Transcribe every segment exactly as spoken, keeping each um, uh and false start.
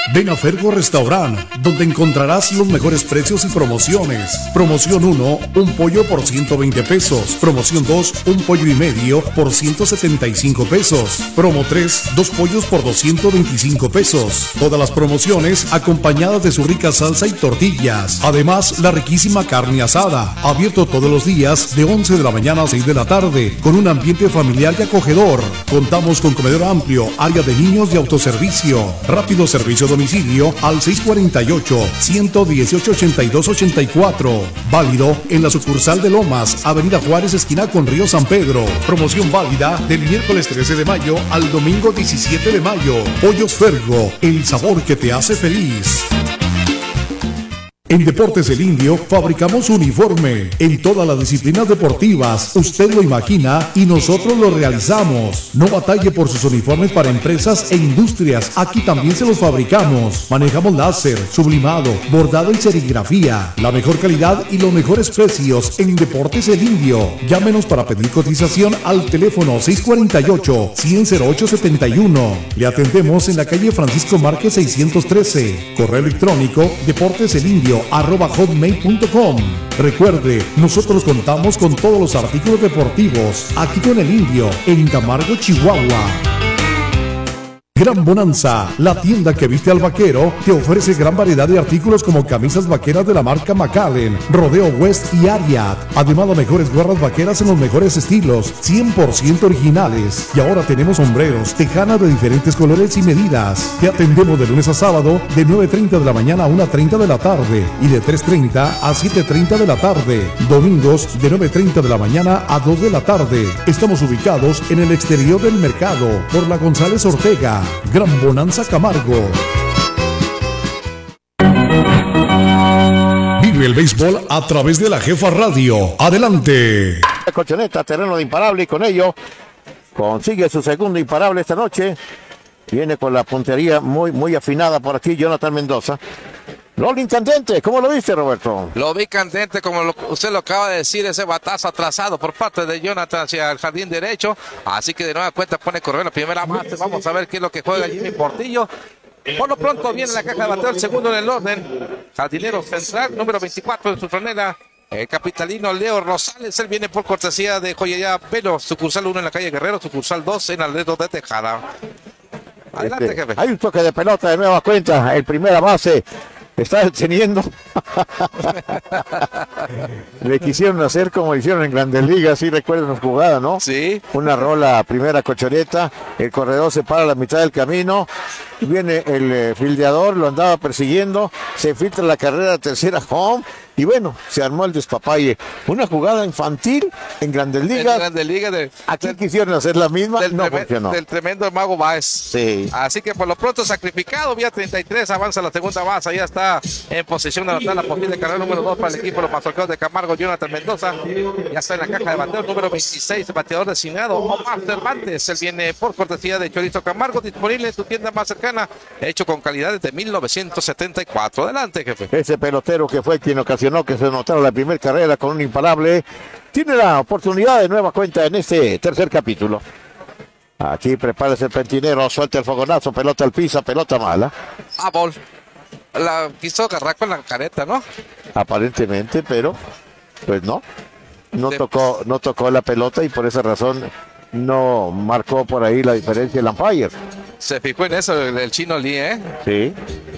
Ven a Fergo Restaurant, donde encontrarás los mejores precios y promociones. Promoción uno, un pollo por ciento veinte pesos. Promoción dos, un pollo y medio por ciento setenta y cinco pesos. Promo tres, dos pollos por doscientos veinticinco pesos. Todas las promociones acompañadas de su rica salsa y tortillas. Además, la riquísima carne asada. Abierto todos los días de once de la mañana a seis de la tarde, con un ambiente familiar y acogedor. Contamos con comedor amplio, área de niños y autoservicio. Rápido servicio domicilio al seis cuatro ocho, uno uno ocho, ocho dos ocho cuatro. Válido en la sucursal de Lomas, Avenida Juárez, esquina con Río San Pedro. Promoción válida del miércoles trece de mayo al domingo diecisiete de mayo. Pollos Fergo, el sabor que te hace feliz. En Deportes El Indio fabricamos uniforme en todas las disciplinas deportivas. Usted lo imagina y nosotros lo realizamos. No batalle por sus uniformes para empresas e industrias. Aquí también se los fabricamos. Manejamos láser, sublimado, bordado y serigrafía. La mejor calidad y los mejores precios en Deportes El Indio. Llámenos para pedir cotización al teléfono seis cuatro ocho, cien cero ocho setenta y uno. Le atendemos en la calle Francisco Márquez seiscientos trece. Correo electrónico deporteselindio arroba hotmail punto com. Recuerde, nosotros contamos con todos los artículos deportivos aquí con El Indio en Camargo, Chihuahua. Gran Bonanza, la tienda que viste al vaquero, te ofrece gran variedad de artículos como camisas vaqueras de la marca Macallen, Rodeo West y Ariat. Además, las mejores gorras vaqueras en los mejores estilos, cien por ciento originales. Y ahora tenemos sombreros, tejanas de diferentes colores y medidas. Te atendemos de lunes a sábado de nueve treinta de la mañana a una treinta de la tarde y de tres treinta a siete treinta de la tarde. Domingos de nueve treinta de la mañana a dos de la tarde. Estamos ubicados en el exterior del mercado por la González Ortega. Gran Bonanza Camargo. Vive el béisbol a través de la Jefa Radio. Adelante. Colchoneta, terreno de imparable, y con ello consigue su segundo imparable esta noche. Viene con la puntería muy, muy afinada por aquí Jonathan Mendoza. Rolling candente, ¿cómo lo viste, Roberto? Lo vi candente, como lo, usted lo acaba de decir, ese batazo atrasado por parte de Jonathan hacia el jardín derecho. Así que de nueva cuenta pone correr la primera base. Vamos a ver qué es lo que juega Jimmy Portillo. Por lo pronto viene la caja de bateo, el segundo en el orden. Jardinero central, número veinticuatro en su franela. El capitalino Leo Rosales, él viene por cortesía de Joyería Pelo, sucursal uno en la calle Guerrero, sucursal dos en Aldedo de Tejada. Adelante, este, jefe. Hay un toque de pelota de nueva cuenta, el primera base. Está deteniendo. Le quisieron hacer como hicieron en Grandes Ligas, sí recuerdan la jugada, ¿no? Sí. Una rola, primera colchoneta, el corredor se para a la mitad del camino, viene el eh, fildeador, lo andaba persiguiendo, se filtra la carrera tercera home, y bueno, se armó el despapalle. Una jugada infantil en Grandes Ligas. En Grandes Ligas. De, Aquí del, quisieron hacer la misma, del, no treme, funcionó. Del tremendo Mago Báez. Sí. Así que por lo pronto sacrificado, vía treinta y tres, avanza la segunda base, ya está en posición de anotar la posible carrera número dos para el equipo de los mazorqueros de Camargo, Jonathan Mendoza. Ya está en la caja de bateo, número veintiséis, bateador designado, Omar Cervantes. Él viene por cortesía de Chorizo Camargo, disponible en tu tienda más cercana, hecho con calidad desde mil novecientos setenta y cuatro. Adelante, jefe. Ese pelotero que fue quien ocasionó que se anotara la primera carrera con un imparable, tiene la oportunidad de nueva cuenta en este tercer capítulo. Aquí prepara el pentinero, suelta el fogonazo, pelota al piso, pelota mala. Ah, bol. La quiso agarrar con la careta, ¿no? Aparentemente, pero pues no. No De... tocó, no tocó la pelota y por esa razón no marcó por ahí la diferencia el umpire. Se fijó en eso el, el chino Lee, ¿eh? Sí.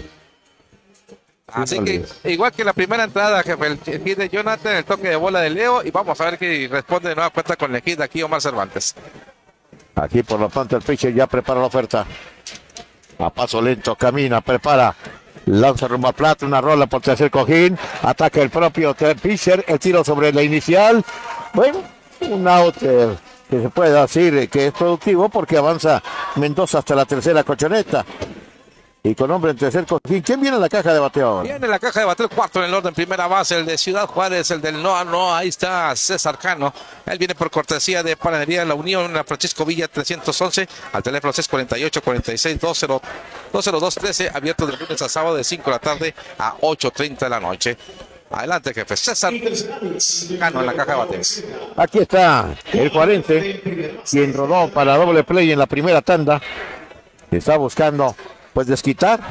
Así que, igual que la primera entrada, jefe, el hit de Jonathan, el toque de bola de Leo, y vamos a ver qué responde de nueva cuenta con el hit de aquí Omar Cervantes. Aquí por lo tanto el pitcher ya prepara la oferta. A paso lento, camina, prepara. Lanza rumbo al plato, una rola por tercer cojín. Ataca el propio pitcher, el tiro sobre la inicial. Bueno, un out eh, que se puede decir que es productivo porque avanza Mendoza hasta la tercera colchoneta. Y con hombre en tercer cojín. ¿Quién viene en la caja de bateo ahora? Viene la caja de bateo, el cuarto en el orden, primera base, el de Ciudad Juárez, el del no, no, ahí está César Cano. Él viene por cortesía de Panadería La Unión, la Francisco Villa trescientos once, al teléfono seis cuatro ocho, cuarenta y seis, veinte, dos trece, abierto de lunes a sábado de cinco de la tarde a ocho treinta de la noche. Adelante, jefe. César Cano en la caja de bateo. Aquí está el cuarenta, quien rodó para doble play en la primera tanda. Está buscando pues desquitar